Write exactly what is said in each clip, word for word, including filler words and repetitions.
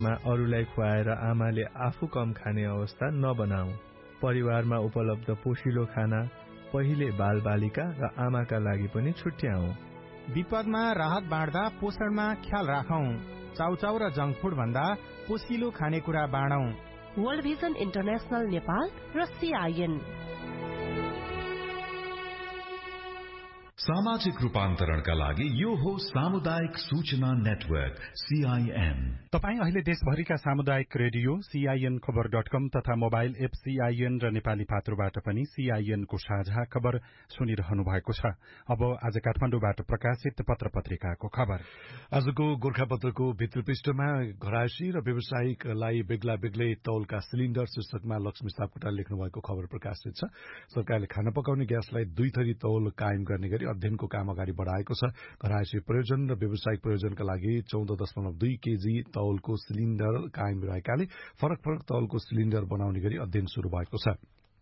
मा अरूलाई खुवाएर आमाले आफू कम खाने अवस्था नबनाऊ। परिवारमा उपलब्ध पोषिलो खाना पहिले बालबालिका र आमाका लागि पनि छुट्याऊ। विपदमा राहत बाँड्दा पोषणमा ख्याल राखौं। चाउचाउ र जंक फूड भन्दा पोषिलो खानेकुरा बाँडौं। वर्ल्ड भिजन इन्टरनेशनल नेपाल र सीआईएन। सामाजिक रूपान्तरणका लागि यो हो सामुदायिक सूचना नेटवर्क सीआईएन। तपाई अहिले देशभरिका सामुदायिक रेडियो सीआईएन खबर डट कम तथा मोबाइल एप सीआईएन र नेपाली पात्रोबाट पनि सीआईएन को साझा खबर सुनिरहनु भएको छ। अब आज काठमाडौँबाट प्रकाशित पत्र पत्रिकाको खबर। आजको गोरखापत्रको भित्र पृष्ठमा घरायसी र व्यवसायिकलाई बेग्ला बेग्लै तौलका सिलिण्डर शीर्षकमा लक्ष्मी सापकोटाले लेख्नु भएको खबर प्रकाशित छ। सरकारले खाना पकाउने ग्यासलाई दुई थरी तौल कायम गर्ने गरी अध्ययनको काम अगाडि बढाएको छ। घरायसी प्रयोजन र व्यावसायिक प्रयोजनका लागि चौध दशमलव दुई केजी तौलको सिलिण्डर कायम रहेकाले फरक फरक तौलको सिलिण्डर बनाउने गरी अध्ययन शुरू भएको छ।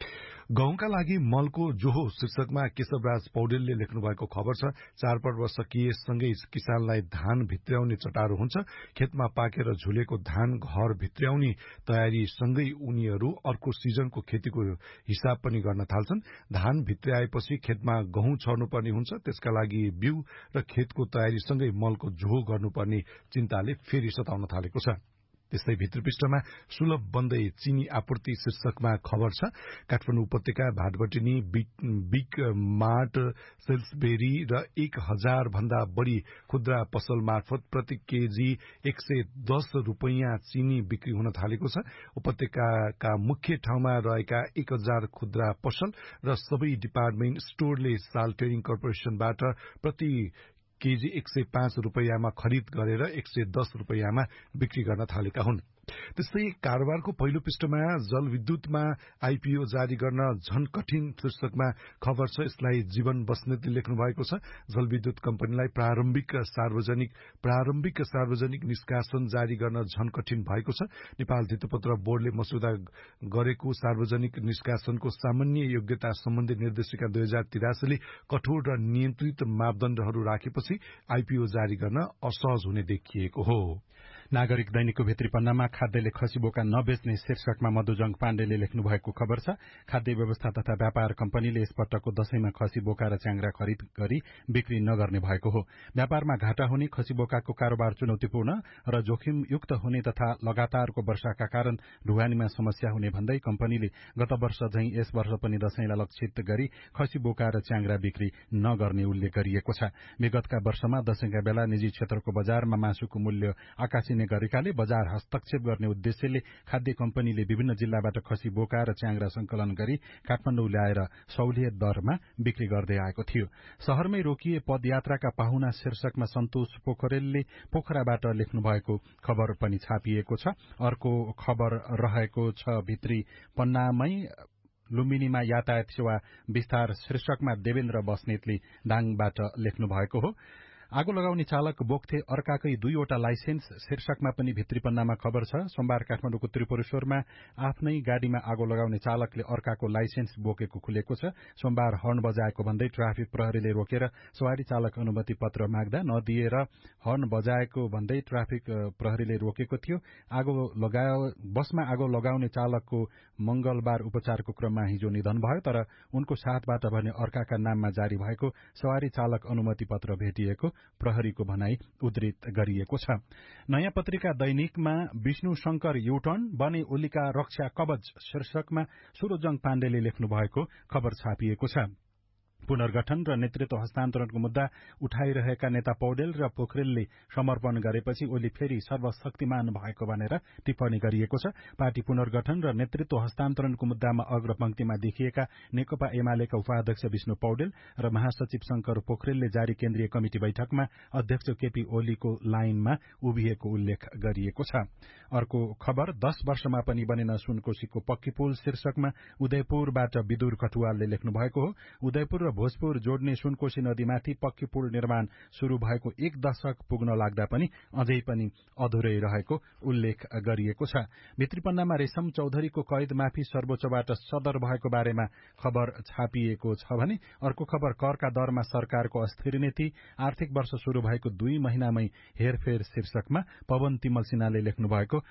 गहुँका लागि मलको जोहो शीर्षकमा केशवराज पौडेलले लेख्नु भएको खबर छ। चाडपर्व सकिएसँगै किसानलाई धान भित्र्याउने चटारो हुन्छ। खेतमा पाकेर झुलेको धान घर भित्र्याउने तयारी सँगै उनीहरू अर्को सिजनको खेतीको हिसाब पनि गर्न थाल्छन्। धान भित्र्याएपछि खेतमा गहुँ छर्नुपर्ने हुन्छ। त्यसका लागि बिउ र खेतको तयारीसँगै मलको जोहो गर्नुपर्ने चिन्ताले फेरि सताउन थालेको छ। त्यस्तै भित्र पृष्ठमा सुलभ बन्दै चिनी आपूर्ति शीर्षकमा खबर छ। काठमाडौँ उपत्यका भाटबटिनी बिग मार्ट सेल्सबेरी र एक हजार भन्दा बढ़ी खुद्रा पसल मार्फत प्रति केजी एक सय दस रूपियाँ चिनी बिक्री हुन थालेको छ। उपत्यकाका मुख्य ठाउँमा रहेका एक हजार खुद्रा पसल र सबै डिपार्टमेन्ट स्टोरले साल ट्रेडिङ कर्पोरेशनबाट प्रति केजी एक सय पाँच रूपियाँमा खरिद गरेर एक सय दस रूपियाँमा बिक्री गर्न थालेका हुन्। त्यस्तै कारोबारको पहिलो पृष्ठमा जलविद्युतमा आईपीओ जारी गर्न झन कठिन शीर्षकमा खबर छ। यसलाई जीवन बस्नेतले लेख्नु भएको छ। जलविद्युत कम्पनीलाई प्रारम्भिक सार्वजनिक प्रारम्भिक सार्वजनिक निष्कासन जारी गर्न झन कठिन भएको छ। नेपाल धितोपत्र बोर्डले मस्यौदा गरेको सार्वजनिक निष्कासनको सामान्य योग्यता सम्बन्धी निर्देशिका दुई हजार तिरासीले कठोर र नियन्त्रित मापदण्डहरू राखेपछि आईपीओ जारी गर्न असहज हुने देखिएको हो। नागरिक दैनिकको भित्री पन्नामा खाद्यले खसीबोका नबेच्ने शीर्षकमा मधुजंग पाण्डेले लेख्नु भएको खबर छ। खाद्य व्यवस्था तथा व्यापार कम्पनीले यसपटकको दशैंमा खसी बोका र च्याङ्ग्रा खरिद गरी बिक्री नगर्ने भएको हो। व्यापारमा घाटा हुने खसी बोकाको कारोबार चुनौतीपूर्ण र जोखिमयुक्त हुने तथा लगातारको वर्षाका कारण ढुवानीमा समस्या हुने भन्दै कम्पनीले गत वर्ष झैं यस वर्ष पनि दशैंलाई लक्षित गरी खसी बोका र च्याङ्ग्रा बिक्री नगर्ने उल्लेख गरिएको छ। विगतका वर्षमा दशैंका बेला निजी क्षेत्रको बजारमा मासुको मूल्य आकाशिने गरेकाले बजार हस्तक्षेप गर्ने उद्देश्यले खाद्य कम्पनीले विभिन्न जिल्लाबाट खसी बोका र च्याङ्ग्रा संकलन गरी काठमाडौँ ल्याएर सहुलियत दरमा बिक्री गर्दै आएको थियो। शहरमै रोकिए पदयात्राका पाहुना शीर्षकमा सन्तोष पोखरेलले पोखराबाट लेख्नु भएको खबर पनि छापिएको छ। अर्को खबर रहेको छ भित्री पन्नामै लुम्बिनीमा यातायात सेवा विस्तार शीर्षकमा देवेन्द्र बस्नेतले दाङबाट लेख्नु भएको हो। आगो लगाउने चालक बोक्थे अर्काकै दुईवटा लाइसेन्स शीर्षकमा पनि भित्री पन्नामा खबर छ। सोमबार काठमाडौँको त्रिपुरेश्वरमा आफ्नै गाडीमा आगो लगाउने चालकले अर्काको लाइसेन्स बोकेको खुलेको छ। सोमबार हर्न बजाएको भन्दै ट्राफिक प्रहरीले रोकेर सवारी चालक अनुमति पत्र माग्दा नदिएर हर्न बजाएको भन्दै ट्राफिक प्रहरीले रोकेको थियो। आगो लगाए बसमा आगो लगाउने चालकको मंगलबार उपचारको क्रममा हिजो निधन भयो, तर उनको साथबाट भने अर्काका नाममा जारी भएको सवारी चालक अनुमति पत्र भेटिएको प्रहरीको भनाई उद्धृत गरिएको छ। नयाँ पत्रिका दैनिकमा विष्णु शंकर युटर्न बने ओलीका रक्षा कवच शीर्षकमा सुरोजङ पाण्डेले लेख्नु भएको खबर छापिएको छ। पुनर्गठन र नेतृत्व हस्तान्तरणको मुद्दा उठाइरहेका नेता पौडेल र पोखरेलले समर्पण गरेपछि ओली फेरि सर्वशक्तिमान भएको भनेर टिप्पणी गरिएको छ। पार्टी पुनर्गठन र नेतृत्व हस्तान्तरणको मुद्दामा अग्रपंक्तिमा देखिएका नेकपा एमालेका उपाध्यक्ष विष्णु पौडेल र महासचिव शंकर पोखरेलले जारी केन्द्रीय कमिटी बैठकमा अध्यक्ष केपी ओलीको लाइनमा उभिएको उल्लेख गरिएको छ। अर्को खबर दश वर्षमा पनि बनेन सुनकोशीको पक्की पुल शीर्षकमा उदयपुरबाट विदुर कटुवालले लेख्नु भएको हो। उदयपुर र भोजपुर जोड्ने सुनकोशी नदीमाथि पक्की पुल निर्माण शुरू भएको एक दशक पुग्न लाग्दा पनि अझै पनि अधुरै रहेको उल्लेख गरिएको छ। भित्री पन्नामा रेशम चौधरीको कैद माफी सर्वोच्चबाट सदर भएको बारेमा खबर छापिएको छ भने अर्को खबर करका दरमा सरकारको अस्थिर नीति आर्थिक वर्ष शुरू भएको दुई महिनामै हेरफेर शीर्षकमा पवन तिमल सिन्हाले लेख्नु भएको